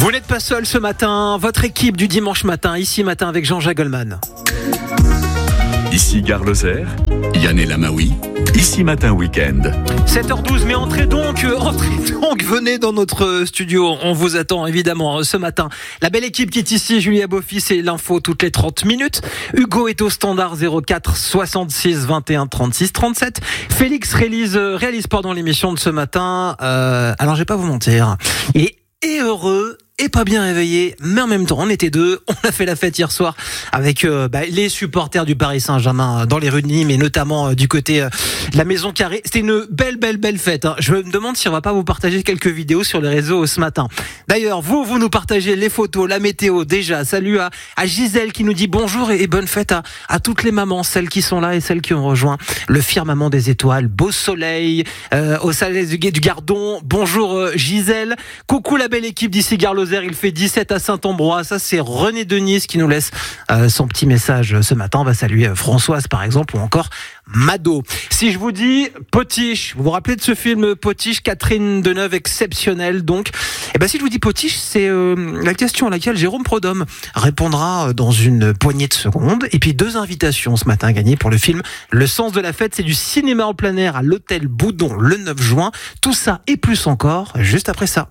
Vous n'êtes pas seul ce matin, votre équipe du dimanche matin, ici matin avec Jean-Jacques Goldman. Ici Gare Lozère, Yann et Lamaoui, ici matin week-end. 7h12, mais entrez donc, venez dans notre studio, on vous attend évidemment ce matin. La belle équipe qui est ici, Julia Beaufils et l'info toutes les 30 minutes. Hugo est au standard 04 66 21 36 37. Félix réalise l'émission de ce matin. Alors je vais pas vous mentir, il est heureux et pas bien réveillé, mais en même temps on était deux, on a fait la fête hier soir avec les supporters du Paris Saint-Germain dans les rues de Nîmes et notamment du côté de la Maison Carrée. C'était une belle fête. Je me demande si on va pas vous partager quelques vidéos sur les réseaux ce matin. D'ailleurs, vous nous partagez les photos, la météo déjà. Salut à Gisèle qui nous dit bonjour et bonne fête à toutes les mamans, celles qui sont là et celles qui ont rejoint le firmament des étoiles. Beau soleil au Salès du Gardon. Bonjour Gisèle. Coucou la belle équipe d'ici Gare Lozère. Il fait 17 à Saint-Ambroise. Ça, c'est René Denis qui nous laisse son petit message ce matin. On va saluer Françoise, par exemple, ou encore Mado. Si je vous dis Potiche, vous vous rappelez de ce film Potiche, Catherine Deneuve, exceptionnel donc. Si je vous dis Potiche, c'est la question à laquelle Jérôme Prodhomme répondra dans une poignée de secondes. Et puis 2 invitations ce matin à gagner pour le film Le Sens de la Fête. C'est du cinéma en plein air à l'hôtel Boudon le 9 juin. Tout ça et plus encore, juste après ça.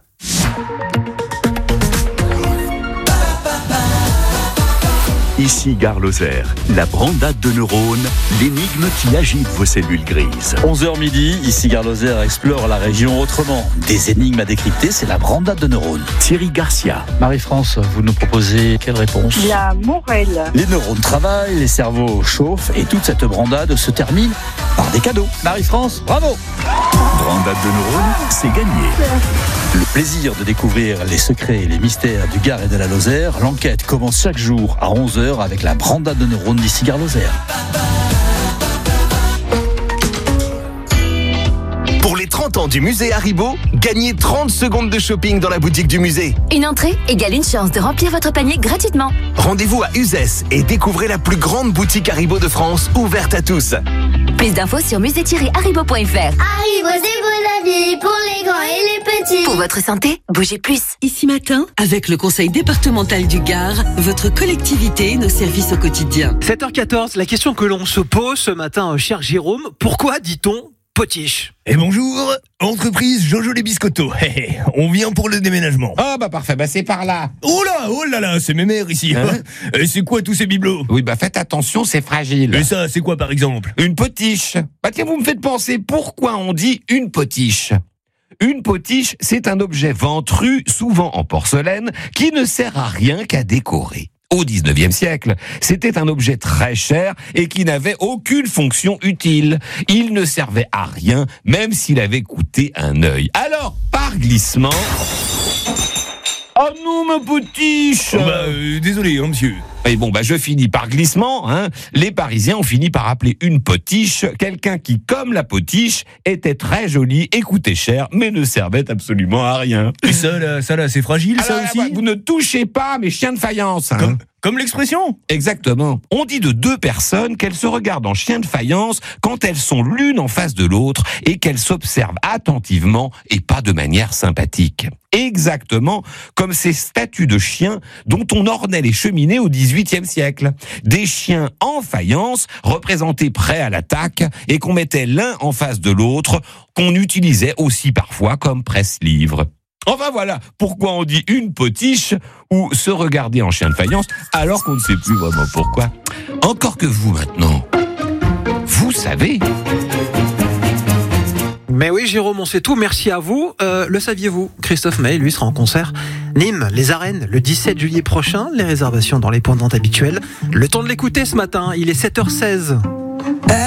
Ici Gare Lozère, la brandade de neurones, l'énigme qui agite vos cellules grises. 11h midi, ici Gare Lozère explore la région autrement. Des énigmes à décrypter, c'est la brandade de neurones. Thierry Garcia. Marie-France, vous nous proposez quelle réponse? La Morelle. Les neurones travaillent, les cerveaux chauffent et toute cette brandade se termine par des cadeaux. Marie-France, bravo! Brandade de neurones, c'est gagné. Le plaisir de découvrir les secrets et les mystères du Gard et de la Lozère. L'enquête commence chaque jour à 11h avec la brandade de neurones d'ici Gare Lozère. Pour les 30 ans du musée Haribo, gagnez 30 secondes de shopping dans la boutique du musée. Une entrée égale une chance de remplir votre panier gratuitement. Rendez-vous à Uzès et découvrez la plus grande boutique Haribo de France, ouverte à tous. Plus d'infos sur musée-haribo.fr. Haribo, c'est pour la vie, pour les grands et les petits. Pour votre santé, bougez plus. Ici matin, avec le conseil départemental du Gard, votre collectivité, nos services au quotidien. 7h14, la question que l'on se pose ce matin, cher Jérôme, pourquoi dit-on Potiche? Et bonjour, entreprise Jojo les Biscottos. On vient pour le déménagement. Ah parfait, c'est par là. Oh là là, c'est mes mères ici. Et c'est quoi tous ces bibelots? Oui, faites attention, c'est fragile. Et ça, c'est quoi par exemple? Une potiche. Tiens, vous me faites penser pourquoi on dit une potiche. Une potiche, c'est un objet ventru, souvent en porcelaine, qui ne sert à rien qu'à décorer. Au 19e siècle, c'était un objet très cher et qui n'avait aucune fonction utile. Il ne servait à rien, même s'il avait coûté un œil. Alors, par glissement... Oh non, ma potiche! Désolé, monsieur. Et je finis par glissement, Les Parisiens ont fini par appeler une potiche quelqu'un qui, comme la potiche, était très joli et coûtait cher, mais ne servait absolument à rien. Et ça là, c'est fragile, ça aussi? Vous ne touchez pas mes chiens de faïence. Comme l'expression? Exactement. On dit de 2 personnes qu'elles se regardent en chien de faïence quand elles sont l'une en face de l'autre et qu'elles s'observent attentivement et pas de manière sympathique. Exactement comme ces statues de chiens dont on ornait les cheminées au XVIIIe siècle. Des chiens en faïence, représentés prêts à l'attaque et qu'on mettait l'un en face de l'autre, qu'on utilisait aussi parfois comme presse-livres. Enfin voilà, pourquoi on dit une potiche ou se regarder en chien de faïence alors qu'on ne sait plus vraiment pourquoi. Encore que vous maintenant, vous savez. Mais oui Jérôme, on sait tout, merci à vous. Le saviez-vous? Christophe Maé, lui, sera en concert Nîmes, les arènes, le 17 juillet prochain. Les réservations dans les points de vente habituels. Le temps de l'écouter ce matin, il est 7h16.